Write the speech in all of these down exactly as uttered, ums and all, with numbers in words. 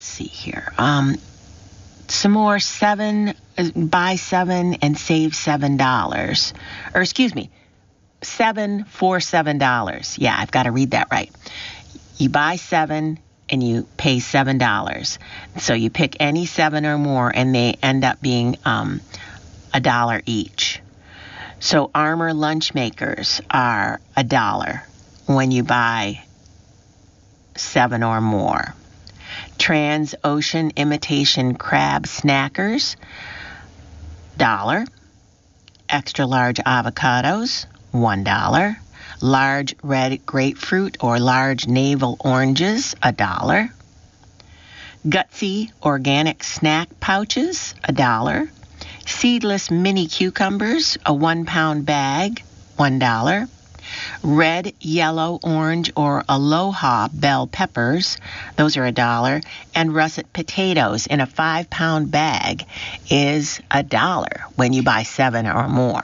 see here. Um, some more seven, buy seven and save seven dollars. Or excuse me, seven for seven dollars. Yeah, I've got to read that right. You buy seven and you pay seven dollars. So you pick any seven or more and they end up being um, a dollar each. So Armour lunch makers are a dollar when you buy seven or more. Trans-Ocean Imitation Crab Snackers, dollar. Extra large avocados, one dollar. Large red grapefruit or large navel oranges, a dollar. Gutsy organic snack pouches, a dollar. Seedless mini cucumbers, a one pound bag, one dollar. Red, yellow, orange, or aloha bell peppers, those are a dollar. And russet potatoes in a five pound bag is a dollar when you buy seven or more.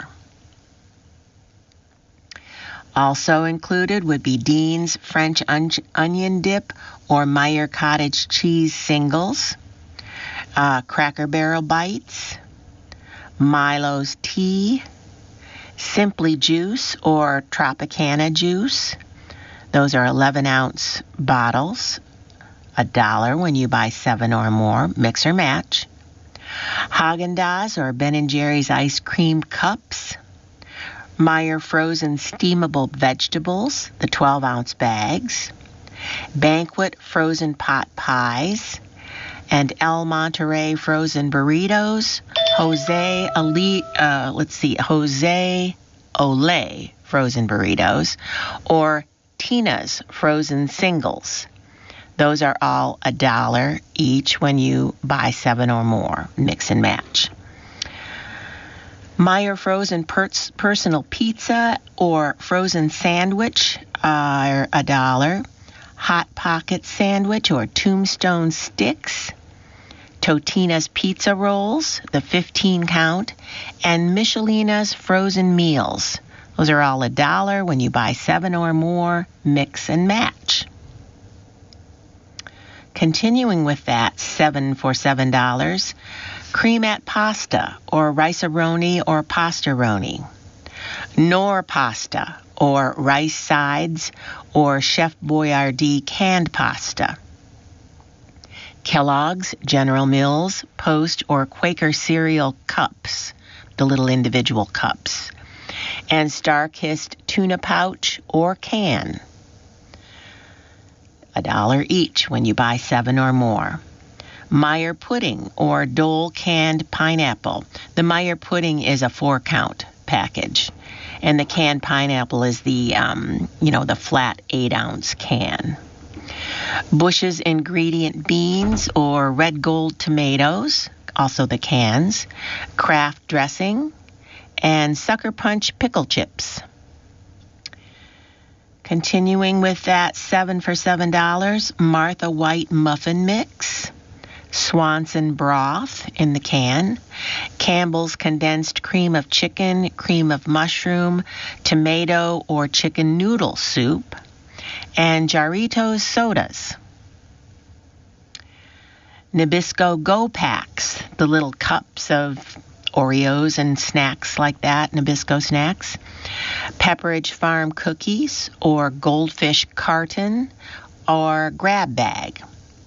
Also included would be Dean's French on- onion dip or Meyer cottage cheese singles, uh, Cracker Barrel bites, Milo's tea, Simply Juice or Tropicana juice. Those are eleven ounce bottles, a dollar when you buy seven or more, mix or match. Haagen-Dazs or Ben and Jerry's ice cream cups. Meyer frozen steamable vegetables, the twelve ounce bags. Banquet frozen pot pies. And El Monterey frozen burritos. Jose Ali, uh, let's see, Jose Olay frozen burritos. Or Tina's frozen singles. Those are all a dollar each when you buy seven or more, mix and match. Meyer frozen per- personal pizza or frozen sandwich are a dollar. Hot Pocket sandwich or Tombstone sticks. Totina's pizza rolls, the fifteen count, and Michelina's frozen meals. Those are all a dollar when you buy seven or more, mix and match. Continuing with that, seven for seven dollars, Creamette pasta or Rice-A-Roni or Pasta-Roni. Knorr pasta or rice sides or Chef Boyardee canned pasta. Kellogg's, General Mills, Post, or Quaker cereal cups, the little individual cups. And Starkist tuna pouch or can. A dollar each when you buy seven or more. Meyer pudding or Dole canned pineapple. The Meyer pudding is a four count package. And the canned pineapple is the, um, you know, the flat eight ounce can. Bush's ingredient beans or red gold tomatoes, also the cans, Kraft dressing, and Sucker Punch pickle chips. Continuing with that, seven for seven dollars, Martha White muffin mix, Swanson broth in the can, Campbell's condensed cream of chicken, cream of mushroom, tomato or chicken noodle soup, and Jarritos sodas. Nabisco Go Packs, the little cups of Oreos and snacks like that, Nabisco snacks. Pepperidge Farm cookies or Goldfish carton or grab bag.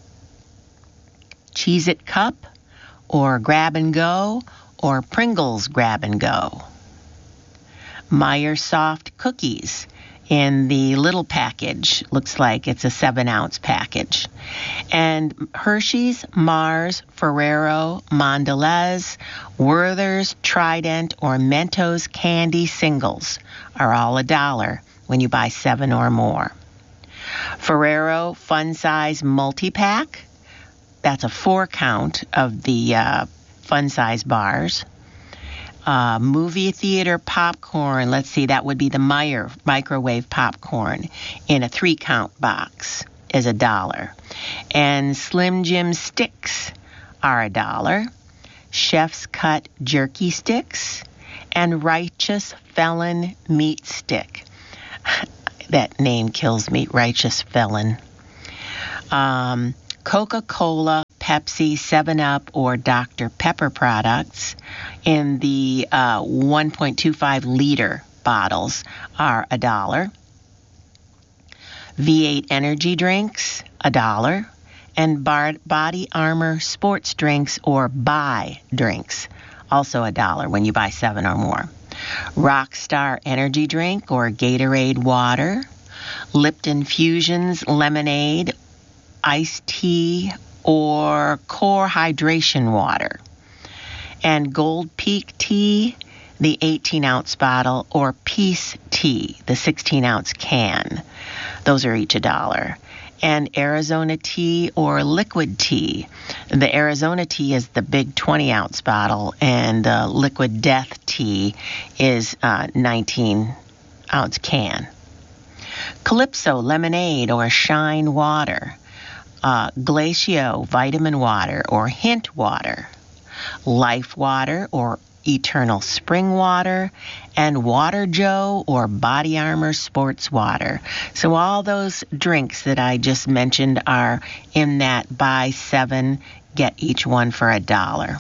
Cheez-It cup or grab and go or Pringles grab and go. Meyer soft cookies in the little package. Looks like it's a seven ounce package. And Hershey's, Mars, Ferrero, Mondelez, Werther's, Trident, or Mentos candy singles are all a dollar when you buy seven or more. Ferrero Fun Size Multi-Pack, that's a four count of the uh, Fun Size bars. Uh, movie theater popcorn, let's see, that would be the Meyer microwave popcorn in a three count box is a dollar. And Slim Jim sticks are a dollar. Chef's Cut jerky sticks and Righteous Felon meat stick. That name kills me, Righteous Felon. Um, Coca-Cola Pepsi, seven up, or Doctor Pepper products in the uh, one point two five liter bottles are a dollar. V eight energy drinks, a dollar. And Bar- Body Armor sports drinks or buy drinks, also a dollar when you buy seven or more. Rockstar energy drink or Gatorade water. Lipton Fusions lemonade, iced tea, or Core hydration water. And Gold Peak tea, the eighteen ounce bottle, or Peace tea, the sixteen ounce can. Those are each a dollar. And Arizona tea or liquid tea. The Arizona tea is the big twenty ounce bottle, and the liquid death tea is a nineteen ounce can. Calypso lemonade or Shine water. Uh, Glacio vitamin water or Hint water. Life water or Eternal spring water, and Water Joe or Body Armor sports water. So all those drinks that I just mentioned are in that buy seven, get each one for a dollar.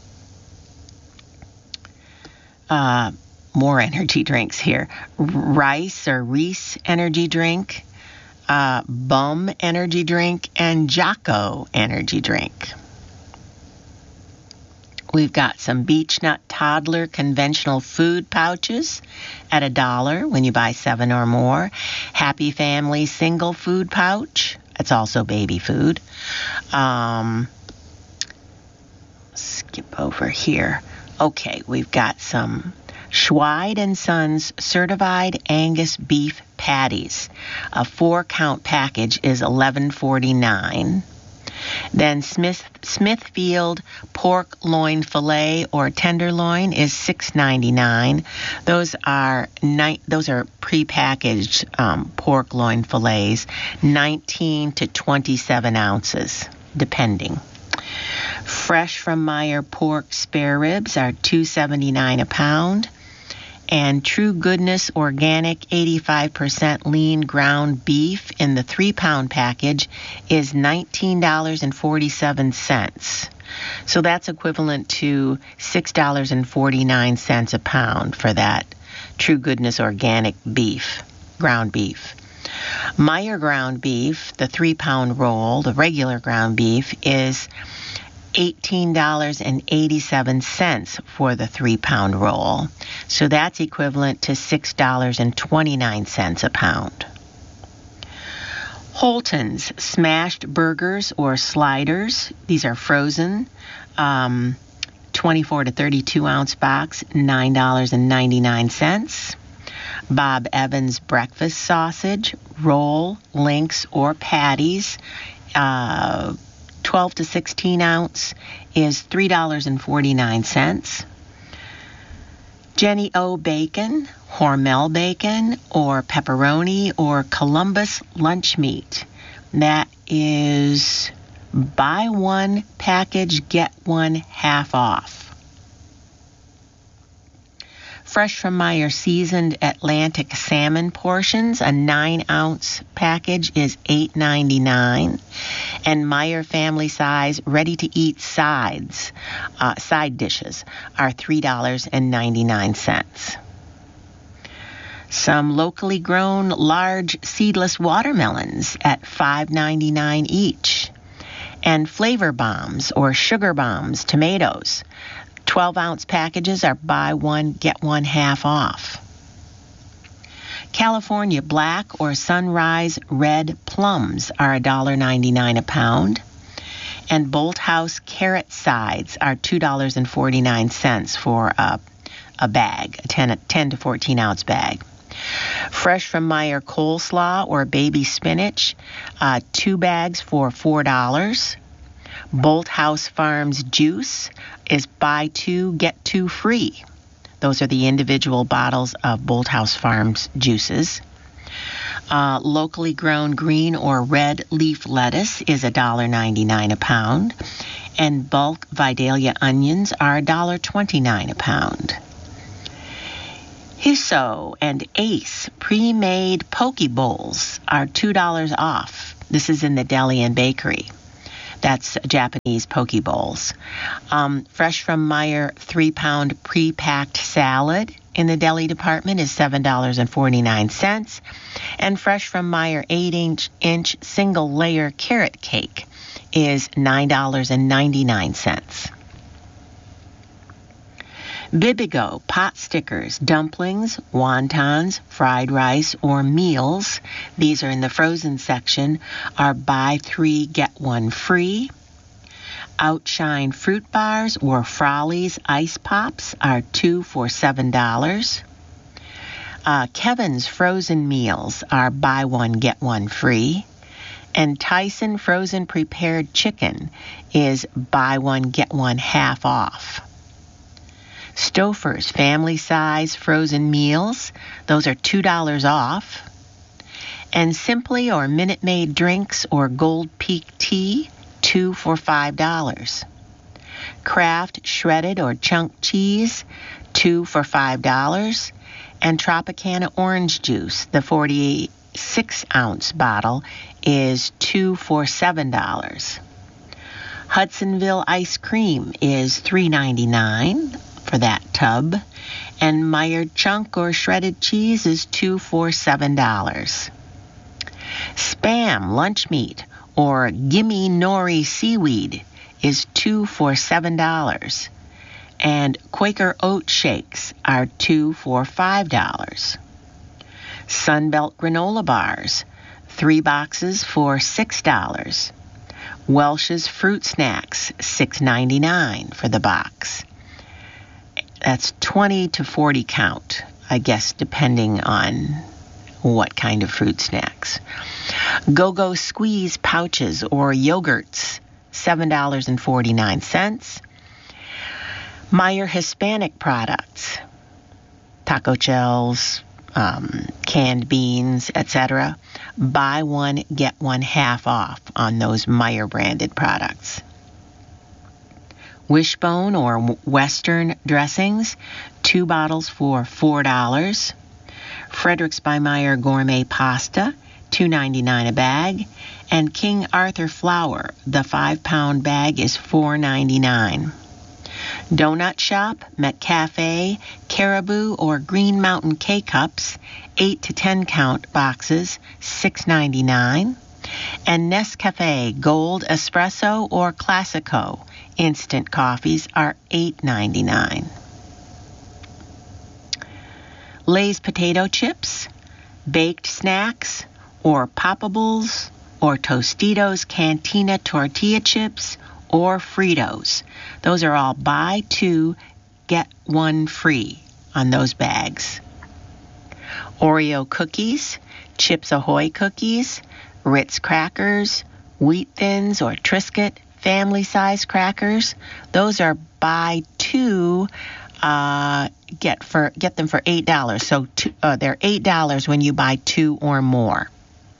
Uh, more energy drinks here. Rice or Reese energy drink, uh, Bum energy drink, and Jocko energy drink. We've got some Beech Nut Toddler conventional food pouches at a dollar when you buy seven or more. Happy Family single food pouch. It's also baby food. Um, skip over here. Okay, we've got some Schweid and Sons certified Angus beef patties. A four count package is eleven forty-nine. Then Smith Smithfield pork loin fillet or tenderloin is six ninety-nine. Those are ni- those are prepackaged um, pork loin fillets, nineteen to twenty-seven ounces, depending. Fresh from Meyer pork spare ribs are two seventy-nine a pound. And True Goodness organic eighty-five percent lean ground beef in the three pound package is nineteen dollars and forty-seven cents. So that's equivalent to six dollars and forty-nine cents a pound for that True Goodness organic beef, ground beef. Meyer ground beef, the three pound roll, the regular ground beef, is eighteen dollars and eighty-seven cents for the three pound roll. So that's equivalent to six dollars and twenty-nine cents a pound. Holton's smashed burgers or sliders. These are frozen. Um, twenty-four to thirty-two ounce box, nine dollars and ninety-nine cents. Bob Evans breakfast sausage, roll, links, or patties. Uh, twelve to sixteen ounce is three dollars and forty-nine cents. Jenny O bacon, Hormel bacon, or pepperoni, or Columbus lunch meat. That is buy one package, get one half off. Fresh from Meyer seasoned Atlantic salmon portions, a nine ounce package is eight ninety-nine, and Meyer family size ready to eat sides, uh, side dishes are three dollars and ninety-nine cents. Some locally grown large seedless watermelons at five ninety-nine each, and Flavor Bombs or Sugar Bombs tomatoes. twelve ounce packages are buy one, get one half off. California black or sunrise red plums are one dollar and ninety-nine cents a pound. And Bolt House carrot sides are two dollars and forty-nine cents for a, a bag, a ten, ten to fourteen ounce bag. Fresh from Meyer coleslaw or baby spinach, uh, two bags for four dollars. Bolt House Farms juice is buy two, get two free. Those are the individual bottles of Bolt House Farms juices. Uh, locally grown green or red leaf lettuce is one dollar and ninety-nine cents a pound. And bulk Vidalia onions are one dollar and twenty-nine cents a pound. Hisso and Ace pre-made poke bowls are two dollars off. This is in the deli and bakery. That's Japanese poke bowls. Um, fresh from Meijer three-pound pre-packed salad in the deli department is seven dollars and forty-nine cents. And fresh from Meijer eight-inch inch single-layer carrot cake is nine dollars and ninety-nine cents. Bibigo pot stickers, dumplings, wontons, fried rice, or meals, these are in the frozen section, are buy three, get one free. Outshine fruit bars or Frollies ice pops are two for seven dollars. Uh, Kevin's frozen meals are buy one, get one free. And Tyson frozen prepared chicken is buy one, get one half off. Stouffer's family size frozen meals, those are two dollars off. And Simply or Minute Maid drinks or Gold Peak tea, two for five dollars. Kraft shredded or chunk cheese, two for five dollars. And Tropicana orange juice, the forty-six ounce bottle, is two for seven dollars. Hudsonville ice cream is three ninety-nine for that tub, and Meijer chunk or shredded cheese is two for seven dollars. Spam lunch meat or gimme nori seaweed is two for seven dollars, and Quaker oat shakes are two for five dollars. Sunbelt granola bars, three boxes for six dollars. Welch's fruit snacks, six ninety-nine for the box. That's twenty to forty count, I guess, depending on what kind of fruit snacks. Go-Go Squeeze pouches or yogurts, seven dollars and forty-nine cents. Meijer Hispanic products, taco shells, um, canned beans, et cetera. Buy one, get one half off on those Meijer branded products. Wishbone or Western dressings, two bottles for four dollars. Fredericks by Meijer gourmet pasta, two ninety-nine a bag. And King Arthur flour, the five-pound bag is four ninety-nine. Donut Shop, McCafe, Caribou, or Green Mountain K-Cups, eight to ten count boxes, six ninety-nine. And Nescafe Gold Espresso or Classico instant coffees are eight ninety-nine. Lay's potato chips, baked snacks, or Poppables, or Tostitos Cantina tortilla chips, or Fritos. Those are all buy two, get one free on those bags. Oreo cookies, Chips Ahoy cookies, Ritz crackers, Wheat Thins or Triscuit family size crackers. Those are buy two, uh, get for get them for eight dollars. So two, uh, they're eight dollars when you buy two or more.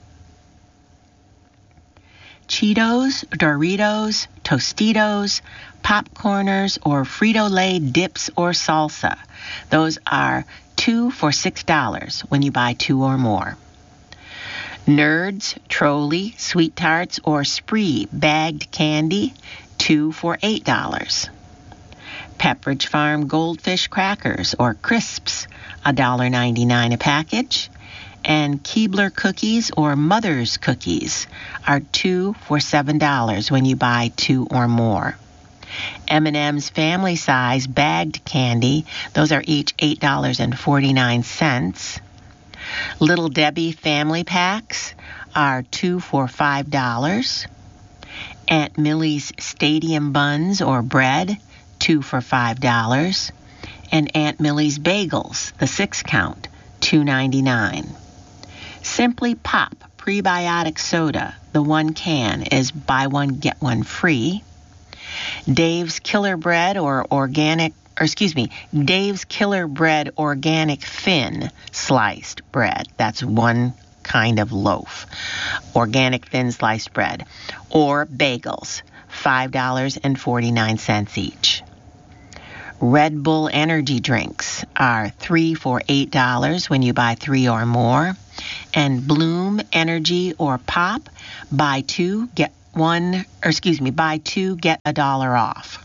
Cheetos, Doritos, Tostitos, Popcorners, or Frito-Lay dips or salsa. Those are two for six dollars when you buy two or more. Nerds, Trolli, Sweet Tarts, or Spree bagged candy, two for eight dollars. Pepperidge Farm Goldfish crackers or Crisps, one dollar and ninety-nine cents a package. And Keebler cookies or Mother's cookies are two for seven dollars when you buy two or more. M and M's family size bagged candy, those are each eight dollars and forty-nine cents. Little Debbie family packs are two for five dollars. Aunt Millie's Stadium buns or bread, two for five dollars. And Aunt Millie's bagels, the six count, two ninety-nine. Simply Pop prebiotic soda, the one can, is buy one, get one free. Dave's Killer Bread or organic, or excuse me, Dave's Killer Bread organic thin sliced bread. That's one kind of loaf. Organic thin sliced bread. Or bagels, five dollars and forty-nine cents each. Red Bull energy drinks are three for eight dollars when you buy three or more. And Bloom Energy or Pop, buy two, get one, or excuse me, buy two, get a dollar off.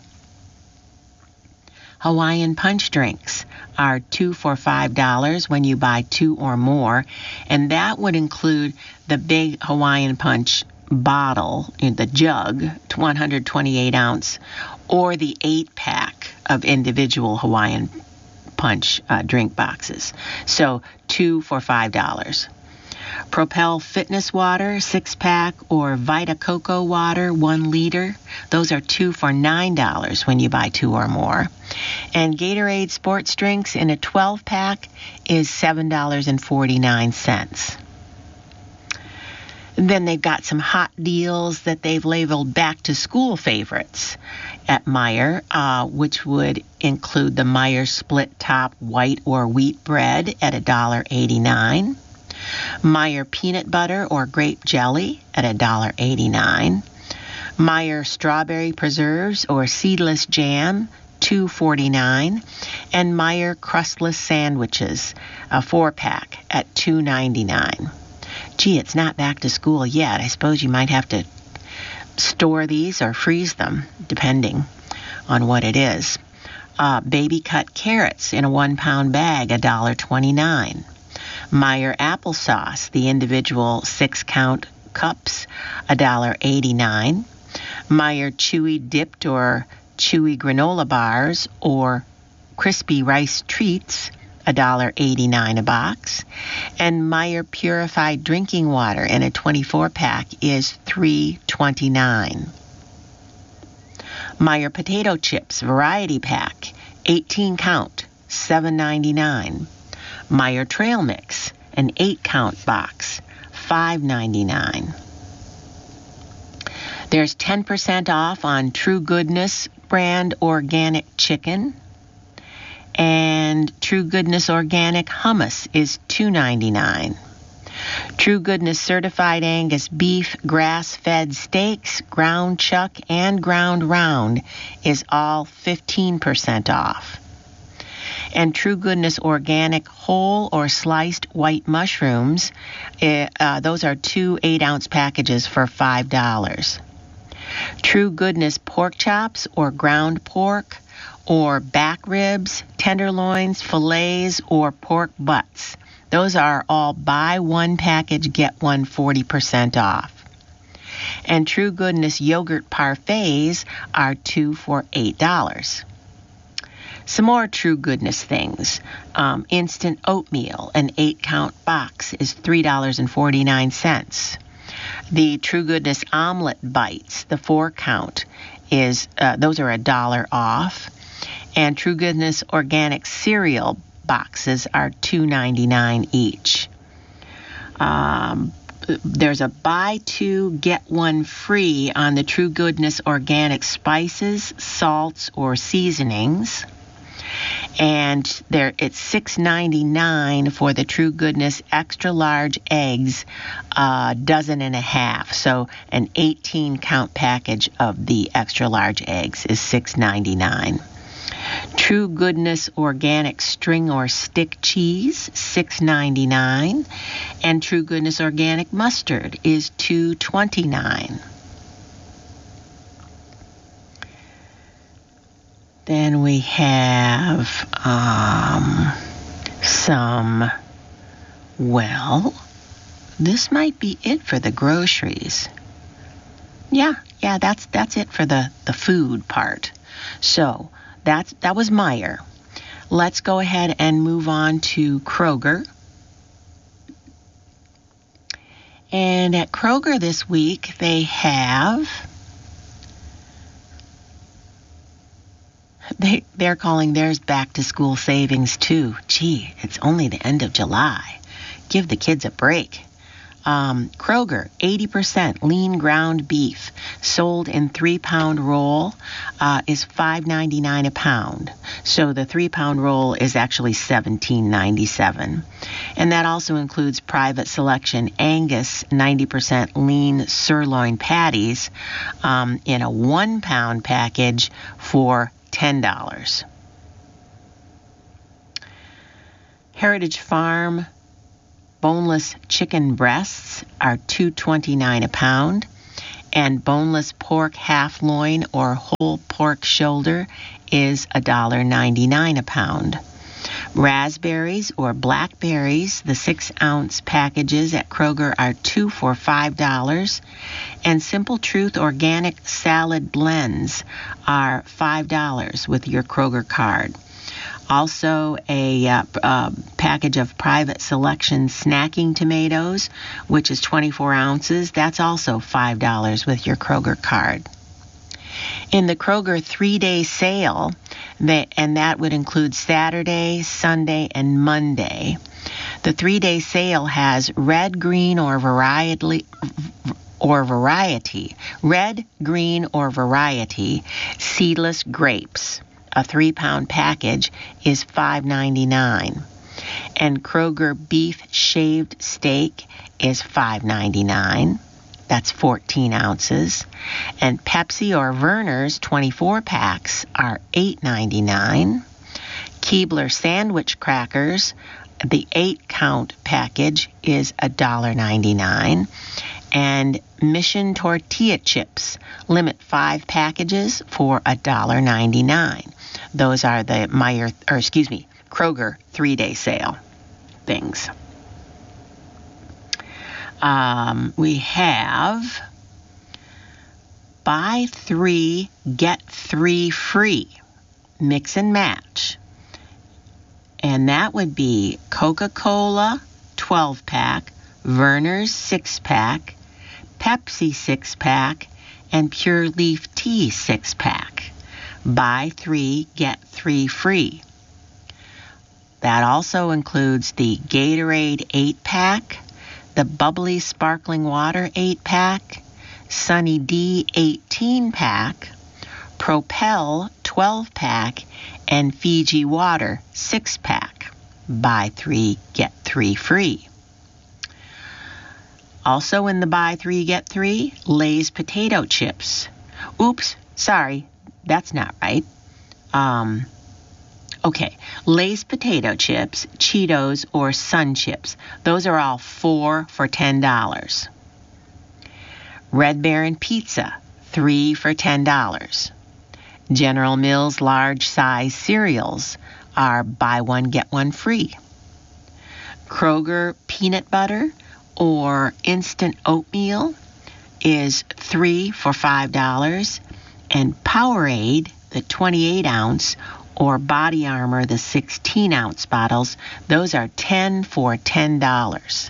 Hawaiian punch drinks are two for five dollars when you buy two or more, and that would include the big Hawaiian punch bottle in the jug, one hundred twenty-eight ounce, or the eight pack of individual Hawaiian punch uh, drink boxes. So two for five dollars. Propel Fitness Water, six-pack, or Vita Coco Water, one liter. Those are two for nine dollars when you buy two or more. And Gatorade Sports Drinks in a twelve-pack is seven dollars and forty-nine cents. Then they've got some hot deals that they've labeled back-to-school favorites at Meijer, uh, which would include the Meijer split-top white or wheat bread at one dollar and eighty-nine cents. Meijer peanut butter or grape jelly at one dollar and eighty-nine cents. Meijer strawberry preserves or seedless jam, two dollars and forty-nine cents. And Meijer crustless sandwiches, a four-pack at two dollars and ninety-nine cents. Gee, it's not back to school yet. I suppose you might have to store these or freeze them, depending on what it is. Uh, baby cut carrots in a one-pound bag, one dollar and twenty-nine cents. Meijer applesauce, the individual six-count cups, one dollar and eighty-nine cents. Meijer chewy dipped or chewy granola bars or crispy rice treats, one dollar and eighty-nine cents a box. And Meijer purified drinking water in a twenty-four pack is three dollars and twenty-nine cents. Meijer potato chips variety pack, eighteen count, seven dollars and ninety-nine cents. Meijer Trail Mix, an eight-count box, five dollars and ninety-nine cents. There's ten percent off on True Goodness brand organic chicken. And True Goodness organic hummus is two dollars and ninety-nine cents. True Goodness certified Angus beef grass-fed steaks, ground chuck, and ground round is all fifteen percent off. And True Goodness organic whole or sliced white mushrooms, uh, those are two eight-ounce packages for five dollars. True Goodness pork chops or ground pork or back ribs, tenderloins, fillets, or pork butts. Those are all buy one package, get one forty percent off. And True Goodness yogurt parfaits are two for eight dollars. Some more True Goodness things. Um, instant oatmeal, an eight-count box, is three dollars and forty-nine cents. The True Goodness omelet bites, the four-count, is uh, those are a dollar off. And True Goodness organic cereal boxes are two dollars and ninety-nine cents each. Um, there's a buy two, get one free on the True Goodness organic spices, salts, or seasonings. And there it's six dollars and ninety-nine cents for the True Goodness extra large eggs, a uh, dozen and a half. So an eighteen-count package of the extra large eggs is six dollars and ninety-nine cents. True Goodness organic string or stick cheese, six dollars and ninety-nine cents. And True Goodness organic mustard is two dollars and twenty-nine cents. Then we have um, some, well, this might be it for the groceries. Yeah, yeah, that's that's it for the, the food part. So that's, that was Meijer. Let's go ahead and move on to Kroger. And at Kroger this week, they have... They, they're calling theirs back-to-school savings, too. Gee, it's only the end of July. Give the kids a break. Um, Kroger, eighty percent lean ground beef, sold in three-pound roll, uh, is five dollars and ninety-nine cents a pound. So the three-pound roll is actually seventeen dollars and ninety-seven cents. And that also includes private selection Angus ninety percent lean sirloin patties um, in a one-pound package for ten dollars. Heritage Farm boneless chicken breasts are two dollars and twenty-nine cents a pound, And boneless pork half loin or whole pork shoulder is one dollar and ninety-nine cents a pound. Raspberries or blackberries, the six-ounce packages at Kroger are two for five dollars. And Simple Truth organic salad blends are five dollars with your Kroger card. Also, a uh, uh, package of Private Selection snacking tomatoes, which is twenty-four ounces. That's also five dollars with your Kroger card. In the Kroger three-day sale, they, and that would include Saturday, Sunday, and Monday, the three-day sale has red, green, or variety, or variety, red, green, or variety seedless grapes. A three-pound package is five dollars and ninety-nine cents. And Kroger beef shaved steak is five dollars and ninety-nine cents. That's fourteen ounces. And Pepsi or Verner's twenty-four packs are eight dollars and ninety-nine cents. Keebler sandwich crackers, the eight-count package is one dollar and ninety-nine cents. And Mission tortilla chips, limit five packages for one dollar and ninety-nine cents. Those are the Meyer, or excuse me, Kroger three-day sale things. Um, we have buy three, get three free. Mix and match. And that would be Coca-Cola twelve-pack, Verner's six-pack, Pepsi six-pack, and Pure Leaf Tea six-pack. Buy three, get three free. That also includes the Gatorade eight-pack, the Bubbly Sparkling Water eight-pack, Sunny D eighteen-pack, Propel twelve-pack, and Fiji Water six-pack. Buy three, get three free. Also in the buy three, get three, Lay's potato chips. Oops, sorry, that's not right. Um, okay, Lay's potato chips, Cheetos, or Sun Chips. Those are all four for ten dollars. Red Baron Pizza, three for ten dollars. General Mills large size cereals are buy one, get one free. Kroger peanut butter or instant oatmeal is three for five dollars. And Powerade, the twenty-eight ounce, or Body Armor, the sixteen ounce bottles, those are ten for ten dollars.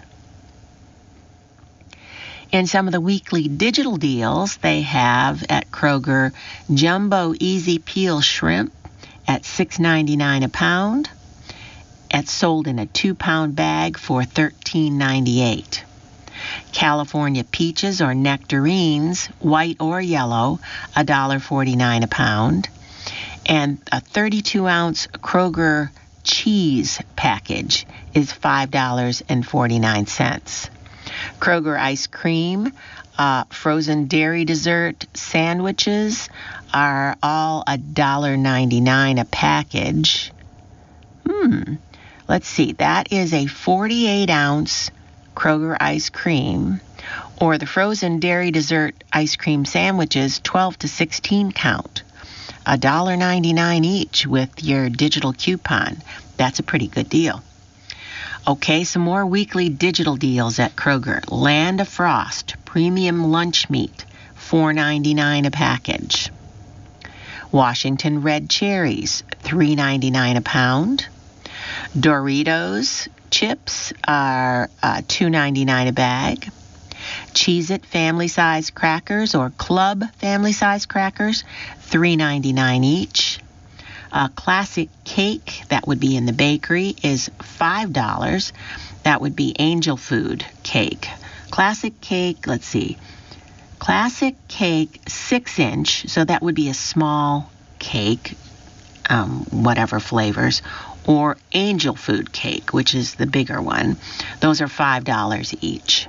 In some of the weekly digital deals they have at Kroger, Jumbo Easy Peel Shrimp at six dollars and ninety-nine cents a pound. It's sold in a two-pound bag for thirteen dollars and ninety-eight cents. California peaches or nectarines, white or yellow, one dollar and forty-nine cents a pound. And a thirty-two ounce Kroger cheese package is five dollars and forty-nine cents. Kroger ice cream, uh, frozen dairy dessert sandwiches are all one dollar and ninety-nine cents a package. Hmm. Let's see. That is a forty-eight ounce Kroger ice cream, or the frozen dairy dessert ice cream sandwiches, twelve to sixteen count. one dollar and ninety-nine cents each with your digital coupon. That's a pretty good deal. Okay, some more weekly digital deals at Kroger. Land of Frost premium lunch meat, four dollars and ninety-nine cents a package. Washington red cherries, three dollars and ninety-nine cents a pound. Doritos chips are uh, two dollars and ninety-nine cents a bag. Cheez-It family size crackers or Club family size crackers, three dollars and ninety-nine cents each. A classic cake that would be in the bakery is five dollars. That would be Angel Food cake. Classic cake, let's see. Classic cake, six inch, so that would be a small cake, um, whatever flavors, or Angel Food cake, which is the bigger one. Those are five dollars each.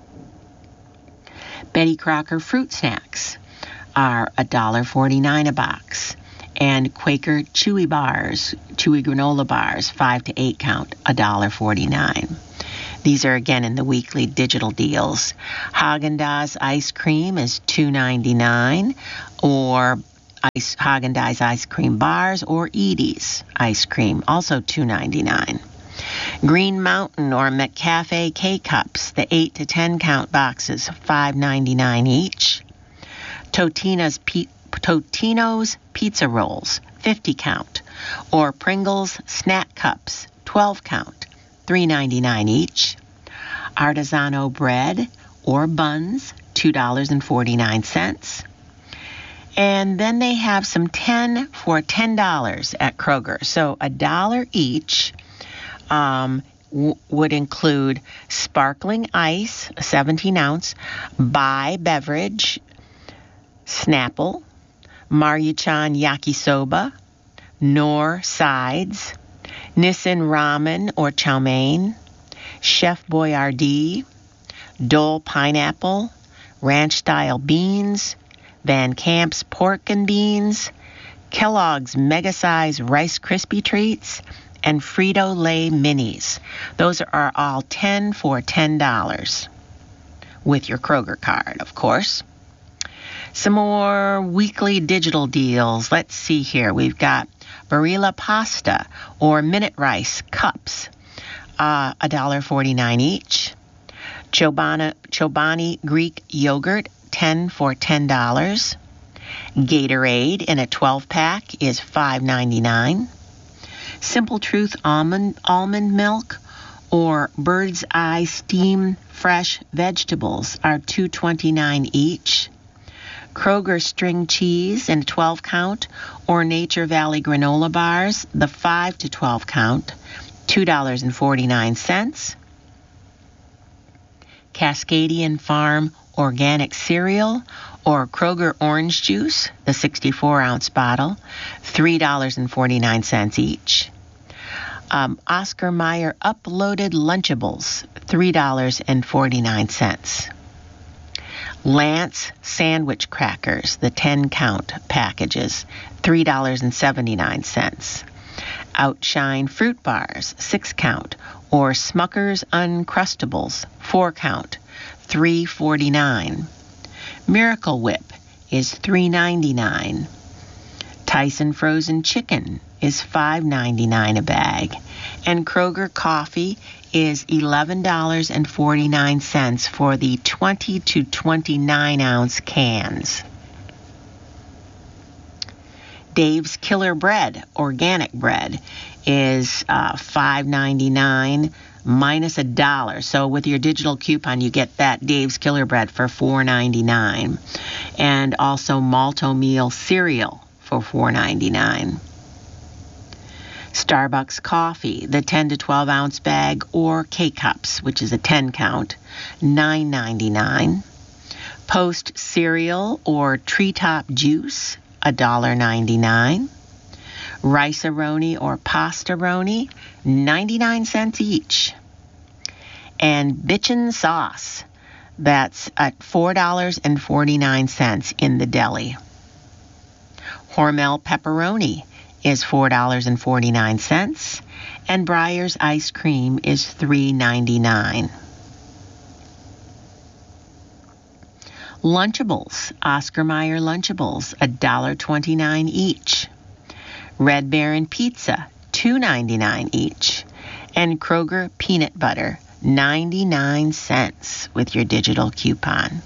Betty Crocker fruit snacks are one dollar and forty-nine cents a box. And Quaker Chewy bars, Chewy granola bars, five to eight count, one dollar and forty-nine cents. These are again in the weekly digital deals. Haagen-Dazs ice cream is two ninety-nine, or ice Haagen-Dazs ice cream bars, or Edie's ice cream, also two ninety-nine. Green Mountain or McCafe K-Cups, the eight to ten count boxes, five ninety-nine each. Totino's, P- Totino's Pizza Rolls, fifty count, or Pringles Snack Cups, twelve count, three ninety-nine each. Artisanal bread or buns, two forty-nine. And then they have some ten for ten dollars at Kroger. So a dollar each um, w- would include sparkling ice, a seventeen ounce, Bai beverage, Snapple, Maruchan yakisoba, Knorr sides, Nissin ramen or chow mein, Chef Boyardee, Dole pineapple, ranch-style beans, Van Camp's pork and beans, Kellogg's mega-size Rice Krispie treats, and Frito-Lay minis. Those are all ten for ten dollars with your Kroger card, of course. Some more weekly digital deals. Let's see here. We've got Barilla pasta or minute rice cups, uh, one dollar forty-nine each. Chobani, Chobani Greek yogurt, ten for ten dollars. Gatorade in a twelve pack is five ninety-nine. Simple Truth almond almond milk or Bird's Eye steam fresh vegetables are two twenty-nine each. Kroger string cheese in a twelve count or Nature Valley granola bars, the five to twelve count, two forty-nine. Cascadian Farm organic cereal or Kroger orange juice, the sixty-four ounce bottle, three forty-nine each. Um, Oscar Mayer uploaded Lunchables, three forty-nine. Lance sandwich crackers, the ten count packages, three seventy-nine. Outshine fruit bars, six count, or Smucker's Uncrustables, four count, three forty-nine. Miracle Whip is three ninety-nine. Tyson frozen chicken is five ninety-nine a bag, and Kroger coffee is eleven forty-nine for the twenty to twenty-nine ounce cans. Dave's Killer Bread, organic bread, is uh, five ninety-nine minus a dollar. So with your digital coupon, you get that Dave's Killer Bread for four ninety-nine, and also Malto Meal cereal for four ninety-nine. Starbucks coffee, the ten to twelve ounce bag, or K-Cups, which is a ten count, nine ninety-nine. Post cereal or Treetop juice, one ninety-nine. Rice-A-Roni or Pasta-Roni, ninety-nine cents each. And Bitchin' sauce, that's at four forty-nine in the deli. Hormel pepperoni is four forty-nine, and Breyer's ice cream is three ninety-nine. Lunchables, Oscar Mayer Lunchables, one twenty-nine each. Red Baron Pizza, two ninety-nine each. And Kroger Peanut Butter, ninety-nine cents with your digital coupon.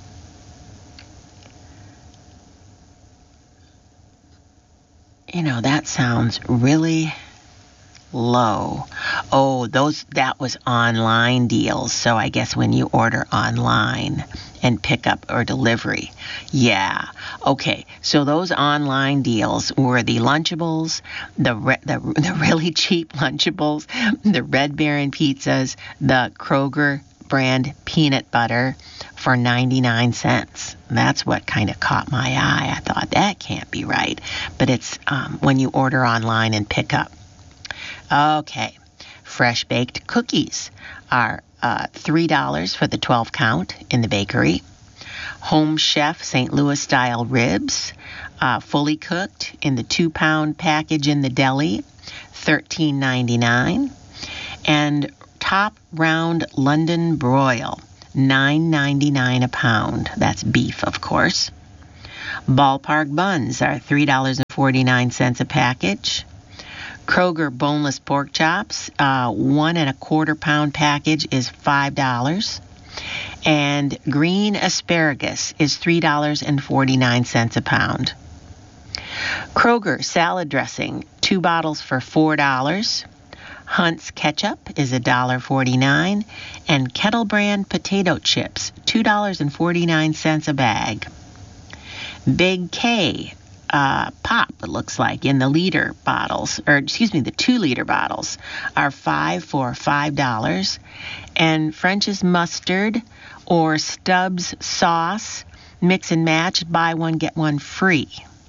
You know, that sounds really low. Oh, those that was online deals. So I guess when you order online and pickup or delivery. Yeah. Okay. So those online deals were the Lunchables, the re- the, the really cheap Lunchables, the Red Baron pizzas, the Kroger brand peanut butter for ninety-nine cents. That's what kind of caught my eye. I thought that can't be right. But it's um, when you order online and pick up. Okay. Fresh baked cookies are uh, three dollars for the twelve count in the bakery. Home Chef Saint Louis style ribs, uh, fully cooked in the two pound package in the deli, thirteen ninety-nine. And top round London broil, nine ninety-nine a pound. That's beef, of course. Ballpark buns are three dollars and forty-nine cents a package. Kroger boneless pork chops, uh, one and a quarter pound package is five dollars. And green asparagus is three dollars and forty-nine cents a pound. Kroger salad dressing, two bottles for four dollars. Hunt's ketchup is one dollar and forty-nine cents. And Kettle Brand potato chips, two dollars and forty-nine cents a bag. Big K uh, pop, it looks like, in the liter bottles, or excuse me, the two-liter bottles, are five for five dollars. And French's mustard or Stubbs sauce, mix and match, buy one, get one free.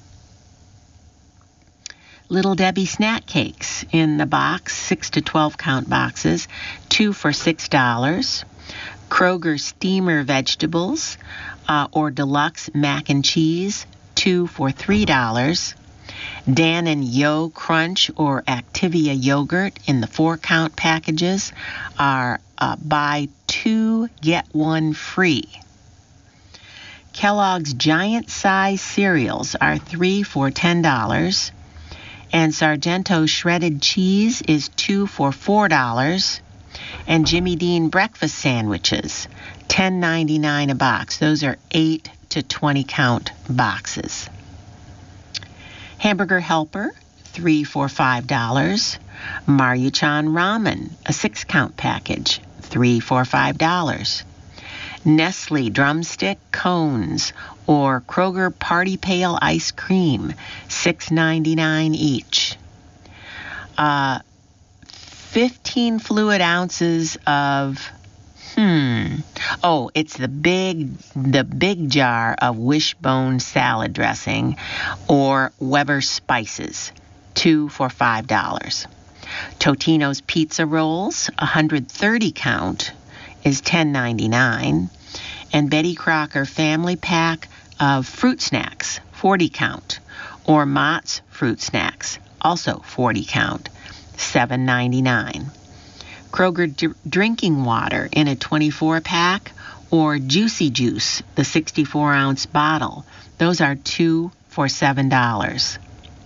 Little Debbie snack cakes in the box, six to twelve count boxes, two for six dollars. Kroger steamer vegetables uh, or deluxe mac and cheese, two for three dollars. Dan and Yo Crunch or Activia yogurt in the four count packages are uh, buy two, get one free. Kellogg's giant size cereals are three for ten dollars. And Sargento shredded cheese is two for four dollars. And Jimmy Dean breakfast sandwiches, ten ninety-nine a box. Those are eight to twenty count boxes. Hamburger Helper, three for five dollars. Maruchan Ramen, a six count package, three for five dollars. Nestle drumstick cones or Kroger Party Pail ice cream, six ninety-nine each. Uh, fifteen fluid ounces of, hmm, oh, it's the big, the big jar of Wishbone salad dressing or Weber spices, two for five dollars. Totino's pizza rolls, one hundred thirty count, is ten ninety-nine. And Betty Crocker family pack of fruit snacks, forty count, or Mott's fruit snacks, also forty count, seven ninety-nine. Kroger d- drinking water in a twenty-four pack, or Juicy Juice, the sixty-four ounce bottle. Those are two for seven dollars.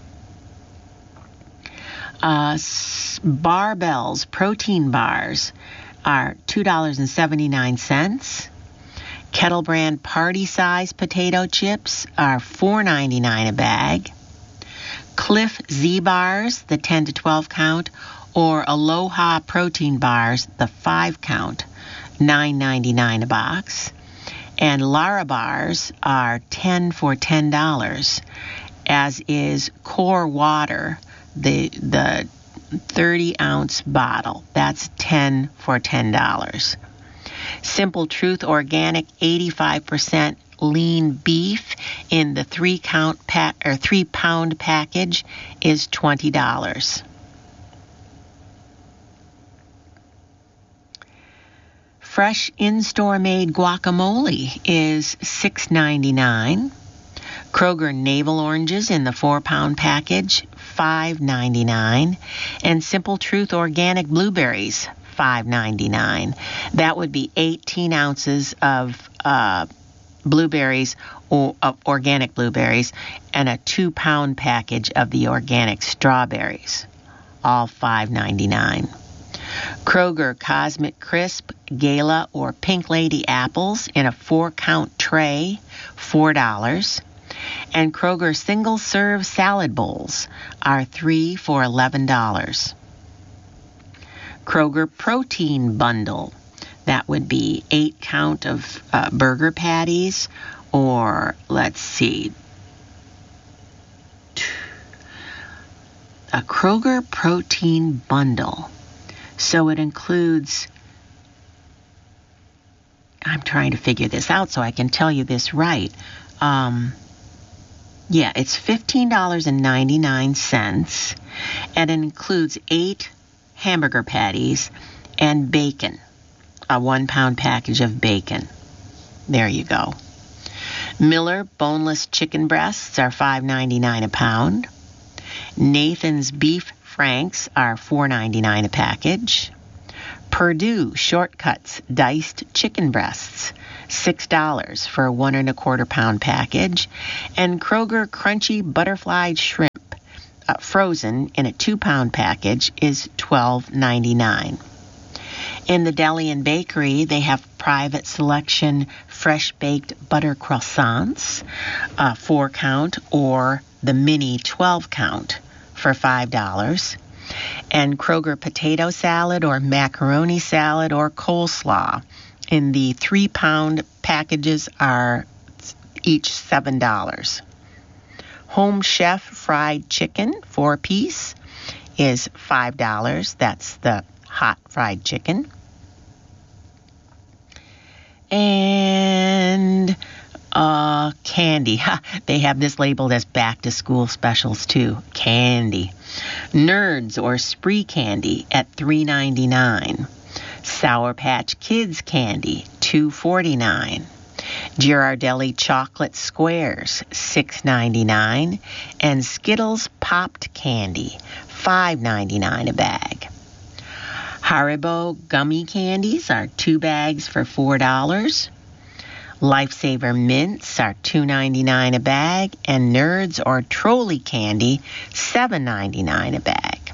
Uh, Barbells protein bars are two dollars and seventy-nine cents. Kettle Brand party size potato chips are four ninety-nine a bag. Cliff Z bars, the ten to twelve count, or Aloha protein bars, the five count, nine ninety-nine a box. And Lara bars are ten for ten dollars, as is Core Water, the the thirty ounce bottle. That's ten for ten dollars. Simple Truth Organic eighty-five percent lean beef in the three count pack or three pound package is twenty dollars. Fresh in-store made guacamole is six ninety-nine. Kroger navel oranges in the four pound package, five ninety-nine. And Simple Truth Organic blueberries, five ninety-nine. That would be eighteen ounces of uh, blueberries or uh, organic blueberries and a two pound package of the organic strawberries, all five ninety-nine. Kroger Cosmic Crisp Gala or Pink Lady apples in a four count tray, four dollars. And Kroger single serve salad bowls are three for eleven dollars. Kroger protein bundle, that would be eight count of uh, burger patties, or let's see, a Kroger protein bundle. So it includes, I'm trying to figure this out so I can tell you this right. Um, yeah, it's fifteen dollars and ninety-nine cents, and it includes eight hamburger patties and bacon, a one pound package of bacon. There you go. Miller boneless chicken breasts are five ninety-nine a pound. Nathan's beef franks are four ninety-nine a package. Purdue Shortcuts diced chicken breasts, six dollars for a one and a quarter pound package. And Kroger Crunchy Butterfly Shrimp, uh, frozen in a two pound package, is twelve ninety-nine. In the deli and bakery, they have Private Selection fresh baked butter croissants, uh, four count, or the mini twelve count for five dollars. And Kroger potato salad or macaroni salad or coleslaw in the three pound packages are each seven dollars. Home Chef fried chicken, four piece, is five dollars. That's the hot fried chicken. And uh, candy. Ha, they have this labeled as back to school specials too. Candy. Nerds or Spree candy at three ninety-nine. Sour Patch Kids candy, two forty-nine. Ghirardelli chocolate squares, six ninety-nine. And Skittles popped candy, five ninety-nine a bag. Haribo gummy candies are two bags for four dollars. Lifesaver mints are two ninety-nine a bag, and Nerds or Trolley candy, seven ninety-nine a bag.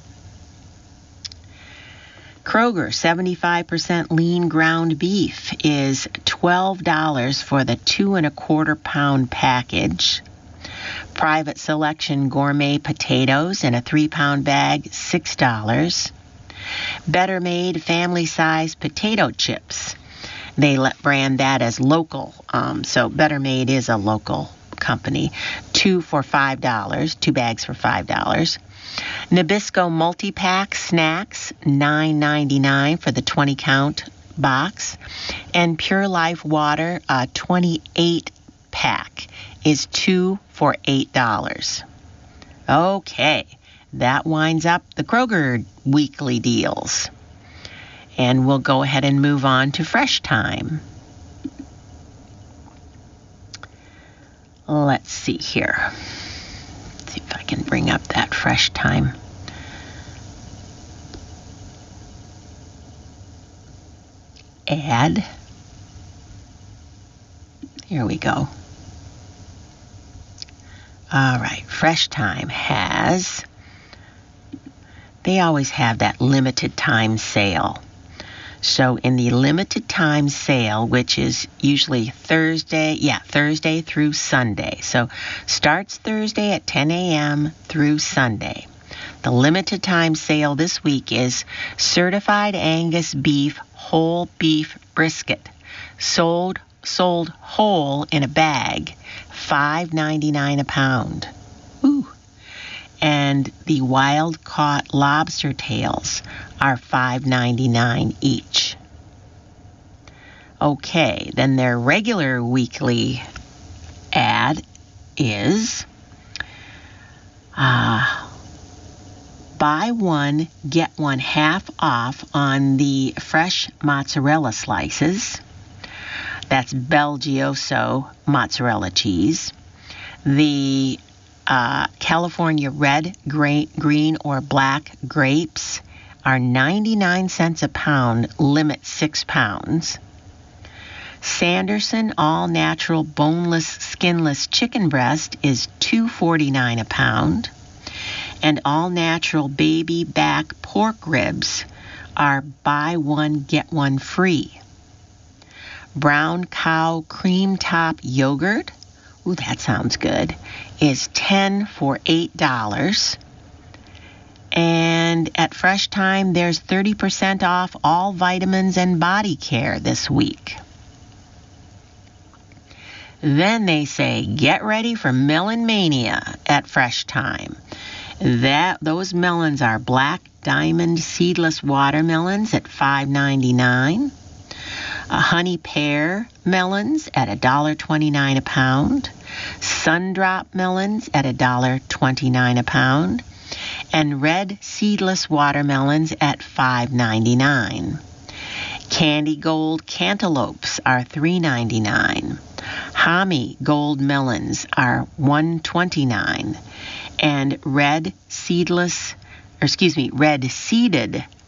Kroger seventy-five percent lean ground beef is twelve dollars for the two and a quarter pound package. Private Selection gourmet potatoes in a three pound bag, six dollars. Better Made family size potato chips. They let brand that as local. Um, so Better Made is a local company. Two for five dollars, two bags for five dollars. Nabisco multi-pack snacks, nine ninety-nine for the twenty count box. And Pure Life water, a twenty-eight pack, is two for eight dollars. Okay, that winds up the Kroger weekly deals. And we'll go ahead and move on to Fresh Time. Let's see here. Let's see if I can bring up that Fresh Time. Ad. Here we go. All right, Fresh Time has, they always have that limited time sale. So in the limited time sale, which is usually Thursday, yeah, Thursday through Sunday. So starts Thursday at ten a.m. through Sunday. The limited time sale this week is certified Angus beef, whole beef brisket, sold sold whole in a bag, five ninety-nine a pound. Ooh. And the wild caught lobster tails are five ninety-nine each. Okay, then their regular weekly ad is uh, buy one, get one half off on the fresh mozzarella slices. That's Belgioso mozzarella cheese. The uh, California red, gray, green, or black grapes are ninety-nine cents a pound, limit six pounds. Sanderson all-natural boneless, skinless chicken breast is two forty-nine a pound. And all-natural baby back pork ribs are buy one, get one free. Brown cow cream top yogurt, ooh, that sounds good, is ten for eight dollars. And at Fresh Time, there's thirty percent off all vitamins and body care this week. Then they say, get ready for Melon Mania at Fresh Time. That those melons are Black Diamond seedless watermelons at five ninety-nine. A honey pear melons at one dollar twenty-nine a pound. Sundrop melons at one dollar twenty-nine a pound. And red seedless watermelons at five ninety-nine. Candy Gold cantaloupes are three ninety-nine. Hami Gold melons are one twenty-nine. And red seedless, or excuse me, red seeded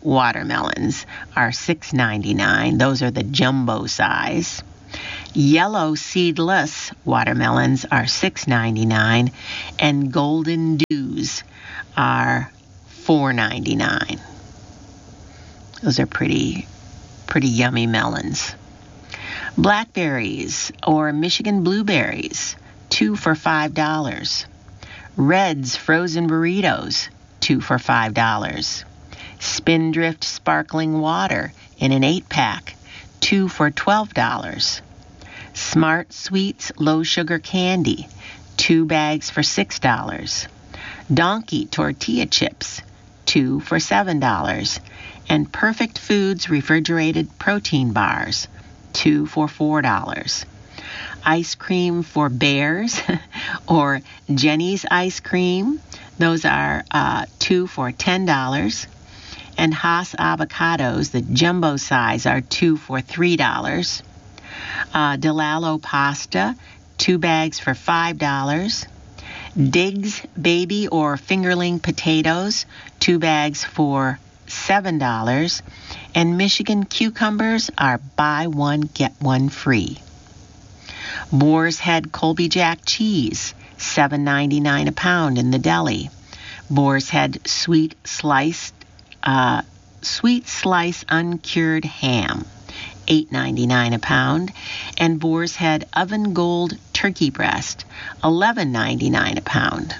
watermelons are six ninety-nine. Those are the jumbo size. Yellow seedless watermelons are six ninety-nine, and Golden Dews are four ninety-nine. Those are pretty, pretty yummy melons. Blackberries or Michigan blueberries, two for five dollars. Red's frozen burritos, two for five dollars. Spindrift sparkling water in an eight-pack, two for twelve dollars. Smart Sweets low sugar candy, two bags for six dollars. Donkey tortilla chips, two for seven dollars. And Perfect Foods refrigerated protein bars, two for four dollars. Ice cream for bears or Jenny's ice cream, those are uh, two for ten dollars. And Haas avocados, the jumbo size, are two for three dollars. Uh, DeLallo pasta, two bags for five dollars. Diggs baby or fingerling potatoes, two bags for seven dollars. And Michigan cucumbers are buy one, get one free. Boar's Head Colby Jack cheese, seven ninety-nine a pound in the deli. Boar's Head sweet sliced, uh, sweet slice uncured ham, eight ninety-nine a pound. And Boar's Head Oven Gold turkey breast, eleven ninety-nine a pound.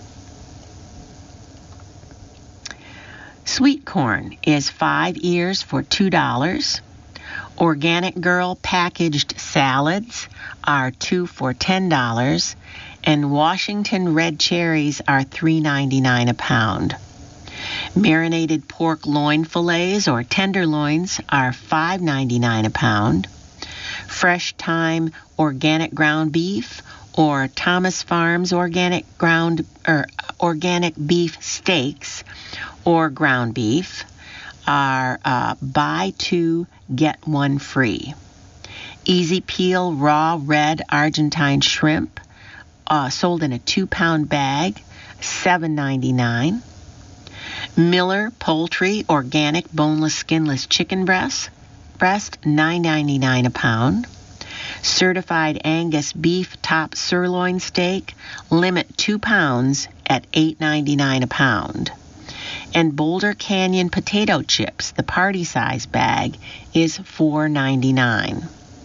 Sweet corn is five ears for two dollars. Organic Girl packaged salads are two for ten dollars. And Washington red cherries are three ninety-nine a pound. Marinated pork loin fillets or tenderloins are five ninety-nine a pound. Fresh Thyme organic ground beef or Thomas Farms organic ground or organic beef steaks or ground beef are uh, buy two, get one free. Easy Peel raw red Argentine shrimp uh, sold in a two-pound bag, seven ninety-nine. Miller Poultry organic boneless skinless chicken breast, breast nine ninety-nine a pound. Certified Angus beef top sirloin steak, limit two pounds at eight ninety-nine a pound. And Boulder Canyon potato chips, the party size bag, is four ninety-nine.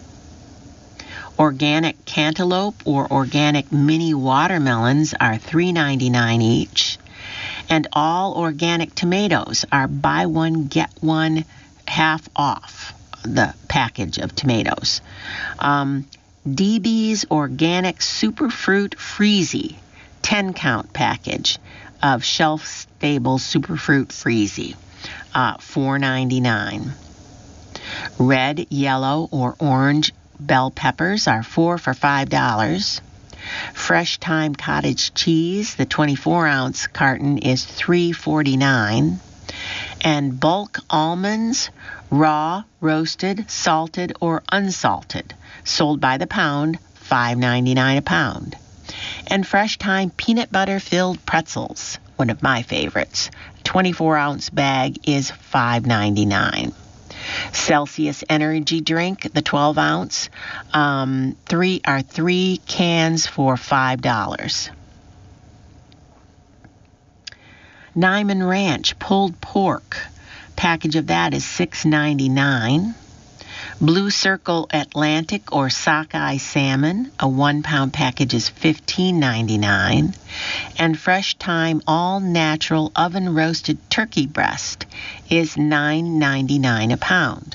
Organic cantaloupe or organic mini watermelons are three ninety-nine each. And all organic tomatoes are buy one, get one half off the package of tomatoes. Um, D B's Organic Superfruit Freezy, ten count package of shelf-stable Superfruit Freezy, uh, four ninety-nine. Red, yellow, or orange bell peppers are four for five dollars. Fresh Thyme cottage cheese, the twenty-four ounce carton, is three forty-nine. And bulk almonds, raw, roasted, salted, or unsalted, sold by the pound, five ninety-nine a pound. And Fresh Thyme peanut butter filled pretzels, one of my favorites, twenty-four ounce bag, is five ninety-nine. Celsius energy drink, the twelve ounce, um, three are three cans for five dollars. Nyman Ranch pulled pork, package of that is six ninety-nine. Blue Circle Atlantic or sockeye salmon, a one pound package, is fifteen ninety-nine. And Fresh Thyme all natural oven roasted turkey breast is nine ninety-nine a pound.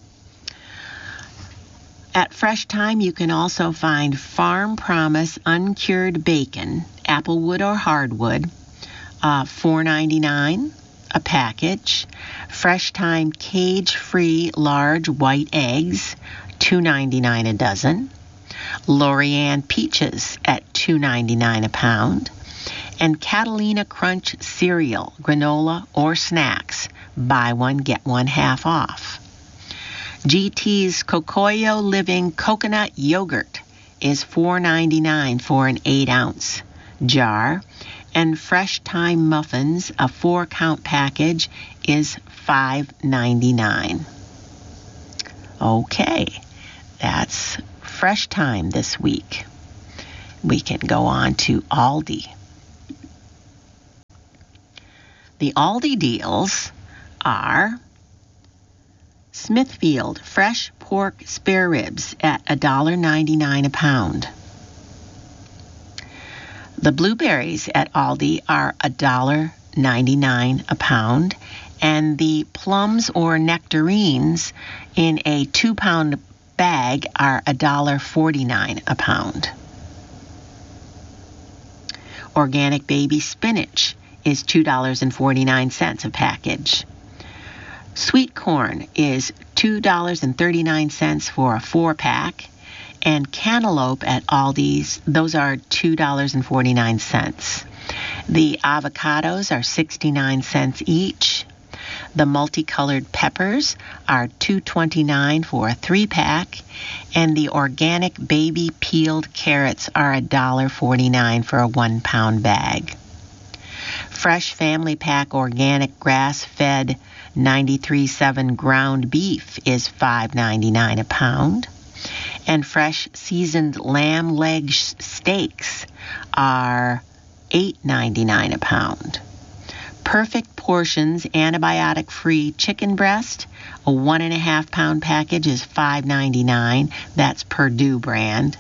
At Fresh Thyme, you can also find Farm Promise uncured bacon, applewood or hardwood, uh, four ninety-nine a package. Fresh Thyme cage-free large white eggs, two ninety-nine a dozen. Lorianne peaches at two ninety-nine a pound. And Catalina Crunch cereal, granola, or snacks, buy one, get one half off. G T's Cocoyo Living coconut yogurt is four ninety-nine for an eight ounce jar. And Fresh Thyme muffins, a four-count package, is five ninety-nine. Okay, that's Fresh Thyme this week. We can go on to Aldi. The Aldi deals are Smithfield fresh pork spare ribs at one dollar ninety-nine a pound. The blueberries at Aldi are one dollar ninety-nine a pound, and the plums or nectarines in a two-pound bag are one dollar forty-nine a pound. Organic baby spinach is two dollars and forty-nine cents a package. Sweet corn is two dollars and thirty-nine cents for a four-pack, and cantaloupe at Aldi's, those are two dollars and forty-nine cents. The avocados are sixty-nine cents each. The multicolored peppers are two dollars and twenty-nine cents for a three-pack, and the organic baby peeled carrots are one dollar and forty-nine cents for a one-pound bag. Fresh Family Pack organic grass-fed ninety-three point seven ground beef is five ninety-nine a pound, and fresh seasoned lamb leg steaks are eight ninety-nine a pound. Perfect Portions antibiotic-free chicken breast, a one and a half pound package, is five ninety-nine. That's Purdue brand.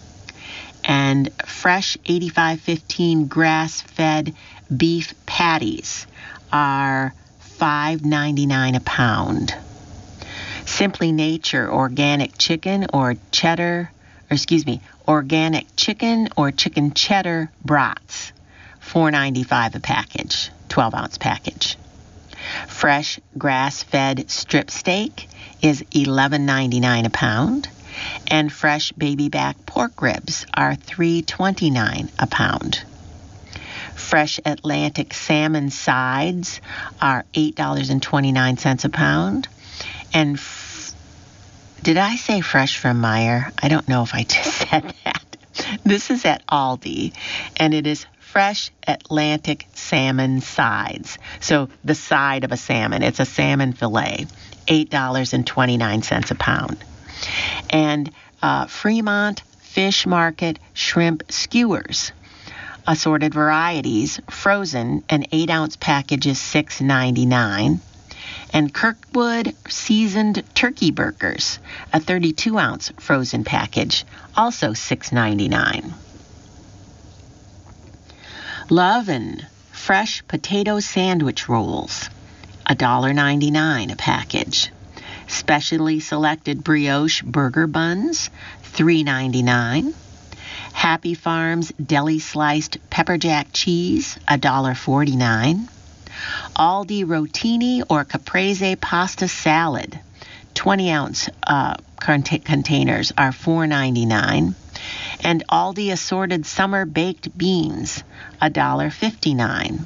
And fresh eighty-five fifteen grass-fed beef patties are five ninety-nine a pound. Simply Nature organic chicken or cheddar, or excuse me, organic chicken or chicken cheddar brats, four ninety-five a package, twelve ounce package. Fresh grass-fed strip steak is eleven ninety-nine a pound, and fresh baby back pork ribs are three twenty-nine a pound. Fresh Atlantic salmon sides are eight dollars and twenty-nine cents a pound. And f- did I say fresh from Meijer? I don't know if I just said that. This is at Aldi, and it is Fresh Atlantic salmon sides. So the side of a salmon, it's a salmon fillet, eight dollars and twenty-nine cents a pound. And uh, Fremont Fish Market shrimp skewers, assorted varieties, frozen, an eight ounce package is six ninety-nine. And Kirkwood seasoned turkey burgers, a thirty-two ounce frozen package, also six ninety-nine. Love'n fresh potato sandwich rolls, one dollar ninety-nine a package. Specially selected brioche burger buns, three ninety-nine. Happy Farms deli sliced pepper jack cheese, one dollar forty-nine. Aldi rotini or caprese pasta salad, twenty ounce uh, cont- containers are four ninety-nine. And Aldi assorted summer baked beans, one dollar fifty-nine.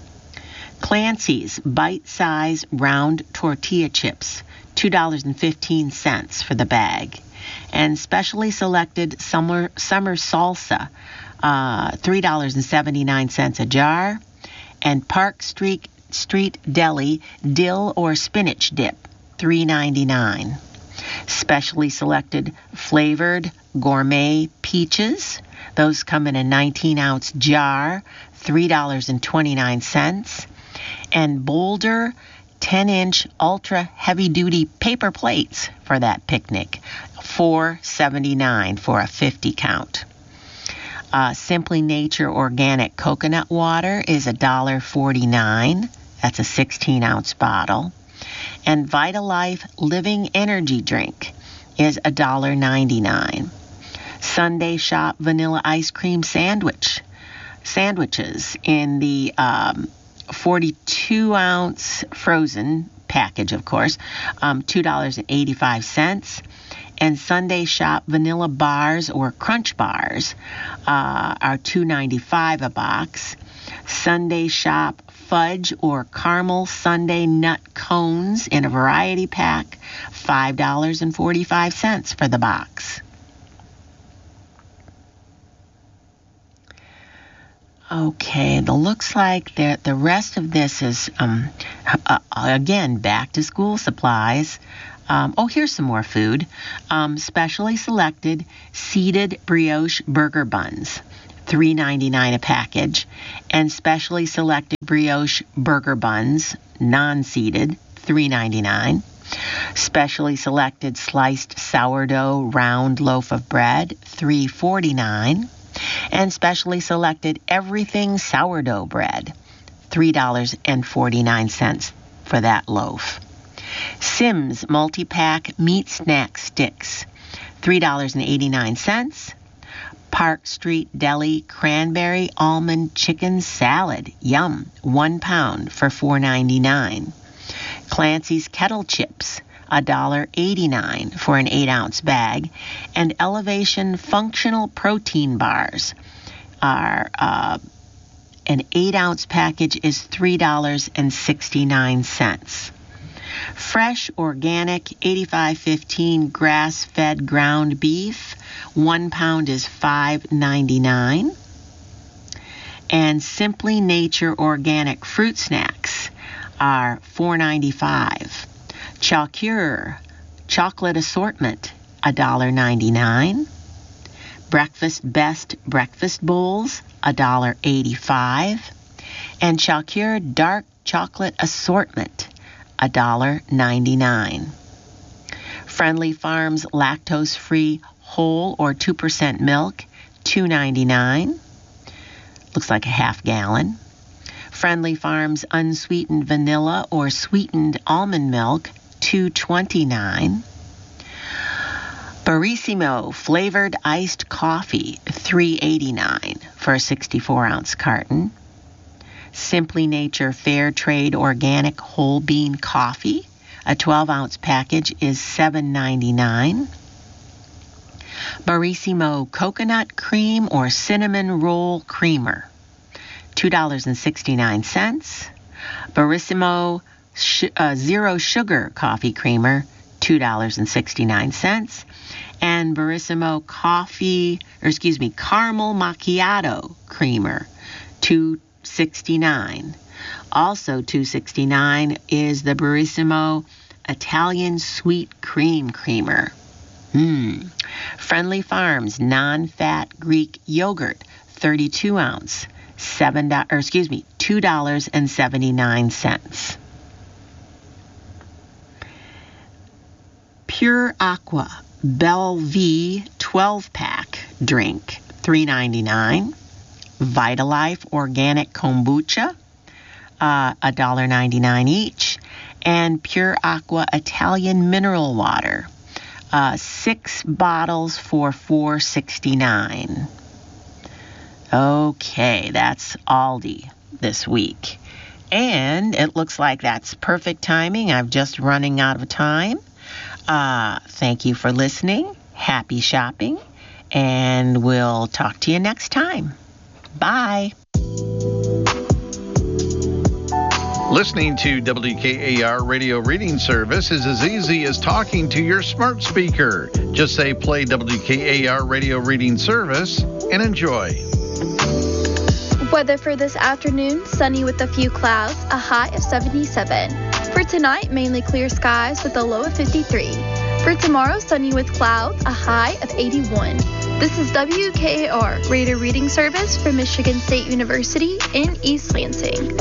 Clancy's bite-size round tortilla chips, two dollars and fifteen cents for the bag. And specially selected summer summer salsa, uh, three dollars and seventy-nine cents a jar. And Park Street Street Deli dill or spinach dip, three ninety-nine. Specially selected flavored gourmet peaches, those come in a nineteen ounce jar, three dollars and twenty-nine cents. And Boulder ten inch ultra heavy duty paper plates for that picnic, four seventy-nine for a fifty count. Uh, Simply Nature organic coconut water is one dollar forty-nine. That's a sixteen ounce bottle. And Vitalife Living Energy Drink is one dollar ninety-nine. Sunday Shop Vanilla Ice Cream Sandwich. Sandwiches in the um, forty-two ounce frozen package, of course, um, two dollars and eighty-five cents. And Sunday Shop Vanilla Bars or Crunch Bars uh, are two ninety-five a box. Sunday Shop Fudge or Caramel Sundae Nut Cones in a variety pack, five dollars and forty-five cents for the box. Okay, it looks like the, the rest of this is, um, uh, again, back to school supplies. Um, oh, here's some more food. Um, specially selected seeded brioche burger buns, three ninety-nine a package. And specially selected brioche burger buns, non-seeded, three ninety-nine. Specially selected sliced sourdough round loaf of bread, three forty-nine. And specially selected everything sourdough bread, three dollars and forty-nine cents for that loaf. Sims multi-pack meat snack sticks, three dollars and eighty-nine cents. Park Street Deli cranberry almond chicken salad, yum, one pound for four ninety-nine. Clancy's kettle chips, one dollar and eighty-nine cents for an eight ounce bag. And Elevation functional protein bars are, uh, an eight ounce package is three dollars and sixty-nine cents. Fresh, organic, eighty-five fifteen grass-fed ground beef, one pound is five ninety-nine. And Simply Nature organic fruit snacks are four ninety-five. Chocure chocolate assortment, one dollar and ninety-nine cents. Breakfast Best breakfast bowls, one dollar and eighty-five cents. And Chocure dark chocolate assortment, one dollar and ninety-nine cents. Friendly Farms lactose-free whole or two percent milk, two ninety-nine. Looks like a half gallon. Friendly Farms unsweetened vanilla or sweetened almond milk, two twenty-nine. Barissimo flavored iced coffee, three eighty-nine for a sixty-four ounce carton. Simply Nature Fair Trade organic whole bean coffee, a twelve ounce package is seven ninety-nine. Barissimo coconut cream or cinnamon roll creamer, two dollars and sixty-nine cents. Barissimo sh- uh, zero sugar coffee creamer, two dollars and sixty-nine cents. And Barissimo coffee, or excuse me, caramel macchiato creamer, two sixty-nine. Also two sixty-nine is the Barissimo Italian sweet cream creamer. Mmm. Friendly Farms non-fat Greek yogurt, thirty-two ounce, seven dollars, or excuse me, two dollars and seventy-nine cents. Pure Aqua Bellevue twelve pack drink, three ninety-nine. Vitalife organic kombucha, uh, one dollar and ninety-nine cents each. And Pure Aqua Italian mineral water, uh, six bottles for four sixty-nine. Okay, that's Aldi this week. And it looks like that's perfect timing. I'm just running out of time. Uh, thank you for listening. Happy shopping. And we'll talk to you next time. Bye. Listening to W K A R Radio Reading Service is as easy as talking to your smart speaker. Just say play W K A R Radio Reading Service and enjoy. Weather for this afternoon, sunny with a few clouds, a high of seventy-seven. For tonight, mainly clear skies with a low of fifty-three. For tomorrow, sunny with clouds, a high of eighty-one. This is W K A R Radio Reading Service from Michigan State University in East Lansing.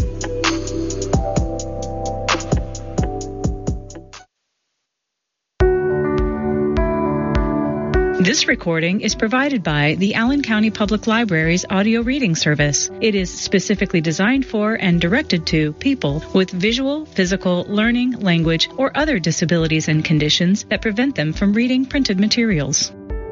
This recording is provided by the Allen County Public Library's audio reading service. It is specifically designed for and directed to people with visual, physical, learning, language, or other disabilities and conditions that prevent them from reading printed materials.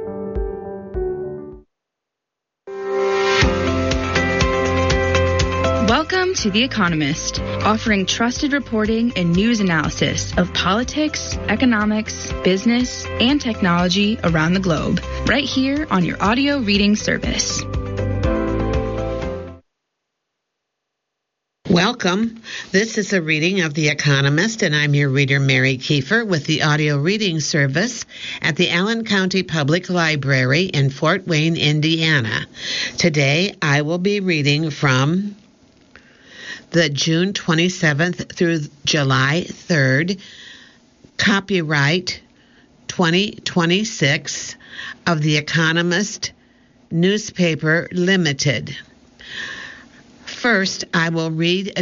Welcome to The Economist, offering trusted reporting and news analysis of politics, economics, business, and technology around the globe, right here on your audio reading service. Welcome. This is a reading of The Economist, and I'm your reader, Mary Kiefer, with the audio reading service at the Allen County Public Library in Fort Wayne, Indiana. Today, I will be reading from the June twenty-seventh through July third, copyright twenty twenty-six of The Economist Newspaper Limited. First, I will read